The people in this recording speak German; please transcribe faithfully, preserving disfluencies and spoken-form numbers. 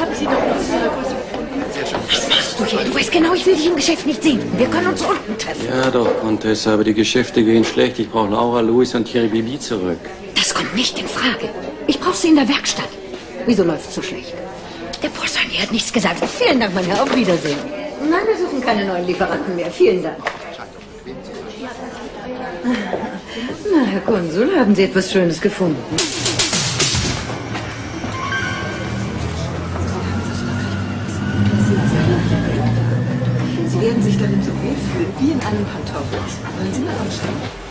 habe sie doch noch in dieser Größe gefunden. Was machst du hier? Du weißt genau, ich will dich im Geschäft nicht sehen. Wir können uns unten treffen. Ja doch, Contessa, aber die Geschäfte gehen schlecht. Ich brauche Laura, Louis und Thierry Bibi zurück. Das kommt nicht in Frage. Ich brauche sie in der Werkstatt. Wieso läuft's so schlecht? Der Poissonnier hat nichts gesagt. Vielen Dank, mein Herr. Auf Wiedersehen. Nein, wir suchen keine neuen Lieferanten mehr. Vielen Dank. Na, Herr Konsul, haben Sie etwas Schönes gefunden? Sie werden sich darin so wohlfühlen wie in einem Pantoffel. Wollen Sie mal anschauen?